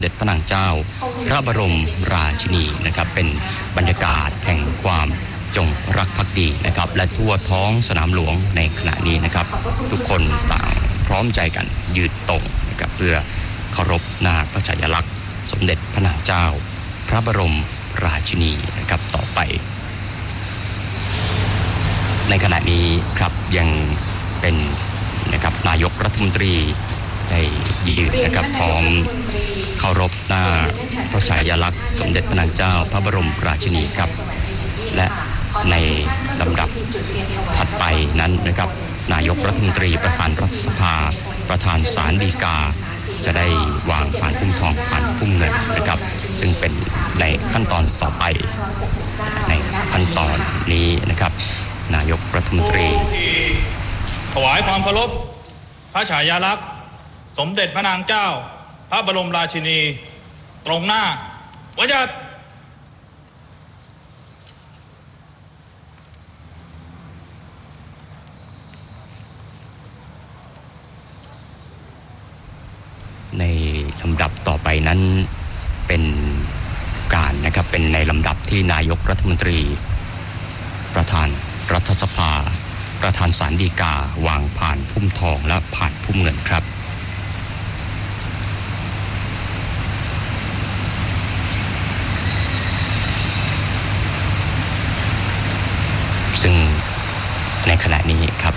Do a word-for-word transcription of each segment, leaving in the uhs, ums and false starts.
เด็จพระนางเจ้าพระบรมราชินีนะครับเป็นบรรยากาศแห่งความจงรักภักดีนะครับและทั่วท้องสนามหลวงในขณะนี้นะครับทุกคนต่างพร้อมใจกันยืนตรงนะครับเพื่อเคารพหน้าพระฉายาลักษณ์สมเด็จพระนางเจ้าพระบรมราชินีนะครับต่อไปในขณะนี้ครับยังเป็นนะครับนายกรัฐมนตรีได้ยืนนะครับพร้อมเคารพหน้าพระฉายาลักษณ์สมเด็จพระนางเจ้าพระบรมราชินีครับและในลำดับถัดไปนั้นนะครับนายกรัฐมนตรีประธานรัฐสภาประธานศาลฎีกาจะได้วางผ่านพุ่มทองผ่านพุ่มเงินนะครับซึ่งเป็นในขั้นตอนต่อไปในขั้นตอนนี้นะครับนายกรัฐมนตรีถวายความเคารพพระฉายาลักษณ์สมเด็จพระนางเจ้าพระบรมราชินีตรงหน้าวัยดในลำดับต่อไปนั้นเป็นการนะครับเป็นในลำดับที่นายกรัฐมนตรีประธานรัฐสภาประธานศาลฎีกาวางผ่านพุ่มทองและผ่านพุ่มเงินครับซึ่งในขณะนี้ครับ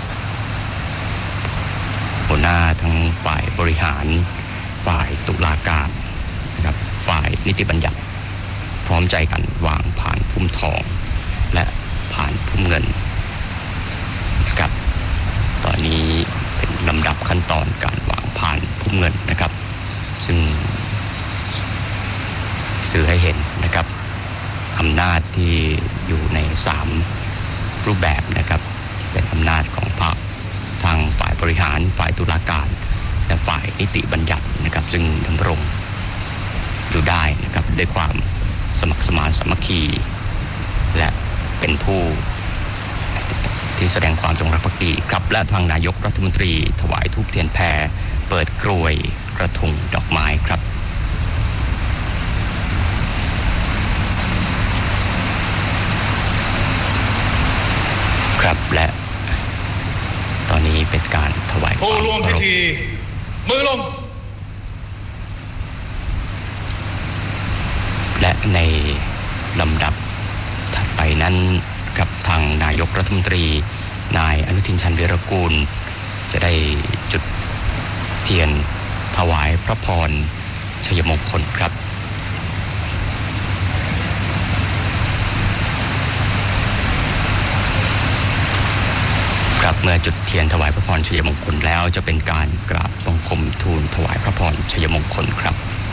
หัวหน้าทั้งฝ่ายบริหารฝ่ายตุลาการนะครับฝ่ายนิติบัญญัติพร้อมใจกันวางผ่านพุ่มทองและผ่านพุ่มเงินนะครับตอนนี้เป็นลำดับขั้นตอนการวางผ่านพุ่มเงินนะครับซึ่งสื่อให้เห็นนะครับอำนาจที่อยู่ในสามรูปแบบนะครับเป็นอำนาจของพรรคทางฝ่ายบริหารฝ่ายตุลาการและฝ่ายนิติบัญญัตินะครับซึ่งดำรงอยู่ได้นะครับด้วยความสมัครสมานสามัคคีและเป็นผู้ที่แสดงความจงรักภักดีครับและทางนายกรัฐมนตรีถวายธูปเทียนแพเปิดกรวยกระทงดอกไม้ครับครับและตอนนี้เป็นการถวายผู้ร่วมพิธีมือลงและในลำดับถัดไปนั้นกับทางนายกรัฐมนตรีนายอนุทินชาญวีรกูลจะได้จุดเทียนถวายพระพรชัยมงคลครับครับเมื่อจุดเทียนถวายพระพรชัยมงคลแล้วจะเป็นการกราบบังคมทูลถวายพระพรชัยมงคลครับ